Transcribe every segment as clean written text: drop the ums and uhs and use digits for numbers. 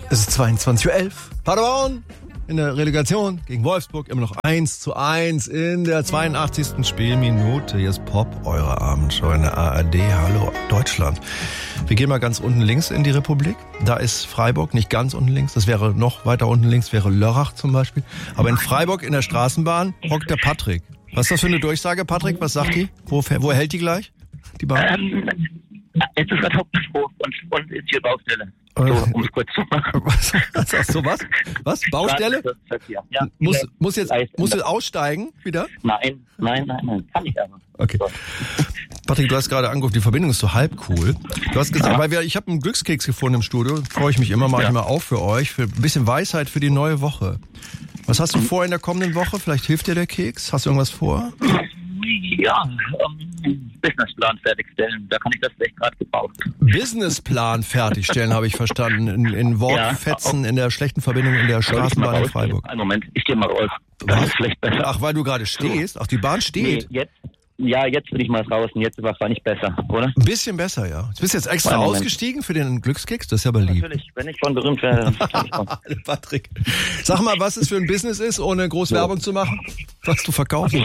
Es ist 22:11 Uhr. Paderborn in der Relegation gegen Wolfsburg immer noch 1:1 in der 82. Spielminute. Hier ist Pop, eure Abendshow in der ARD. Hallo Deutschland. Wir gehen mal ganz unten links in die Republik. Da ist Freiburg, nicht ganz unten links. Das wäre noch weiter unten links, wäre Lörrach zum Beispiel. Aber in Freiburg in der Straßenbahn hockt der Patrick. Was ist das für eine Durchsage, Patrick? Was sagt die? Wo hält die gleich? Die Bahn? Jetzt ist gerade Hauptbahnhof und ist hier Baustelle. So, um es kurz zu machen. Was sagst du, was? Was? Baustelle? Ja. Muss jetzt aussteigen wieder? Nein. Kann ich aber. Okay. Patrick, du hast gerade angerufen, die Verbindung ist so halb cool. Du hast gesagt, ich habe einen Glückskeks gefunden im Studio. Freue ich mich immer, mache ich mal auf für euch. Für ein bisschen Weisheit für die neue Woche. Was hast du vor in der kommenden Woche? Vielleicht hilft dir der Keks. Hast du irgendwas vor? Ja, Businessplan fertigstellen. Da kann ich das echt gerade gebraucht. Businessplan fertigstellen, habe ich verstanden. In Wortfetzen, in der schlechten Verbindung in der Straßenbahn in Freiburg. Einen Moment, ich gehe mal raus. Das ist vielleicht besser. Ach, weil du gerade stehst? Ach, die Bahn steht? Nee, jetzt bin ich mal draußen. Jetzt war es nicht besser, oder? Ein bisschen besser, ja. Du bist jetzt extra ausgestiegen für den Glückskeks? Das ist ja aber lieb. Natürlich, wenn ich schon berühmt wäre. Patrick, sag mal, was es für ein Business ist, ohne groß Werbung zu machen? Was du verkaufst?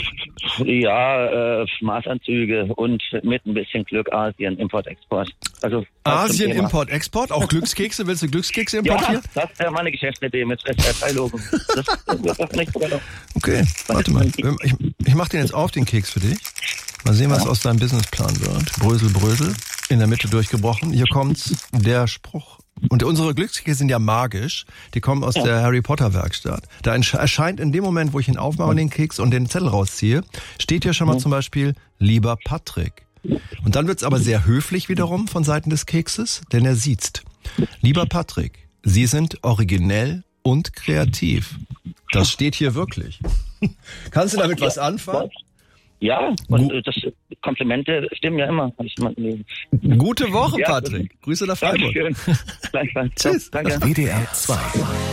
Ja, Maßanzüge und mit ein bisschen Glück Asien, Import-Export. Also Asien, Import-Export? Auch Glückskekse? Willst du Glückskekse importieren? Ja, das wäre meine Geschäftsidee mit SR3-Logo. Das ist nicht genau. Okay, warte mal. Ich mach den jetzt auf, den Keks für dich. Mal sehen, was aus deinem Businessplan wird. Brösel, Brösel. In der Mitte durchgebrochen. Hier kommt der Spruch. Und unsere Glückskekse sind ja magisch. Die kommen aus der Harry Potter Werkstatt. Da erscheint in dem Moment, wo ich ihn aufmache, den Keks und den Zettel rausziehe, steht hier schon mal zum Beispiel, lieber Patrick. Und dann wird's aber sehr höflich wiederum von Seiten des Kekses, denn er siezt. Lieber Patrick, Sie sind originell und kreativ. Das steht hier wirklich. Kannst du damit was anfangen? Ja, und das Komplimente stimmen ja immer. Gute Woche, Patrick. Grüße nach Freiburg. Dankeschön. Gleichfalls. Tschüss. Danke. WDR 2.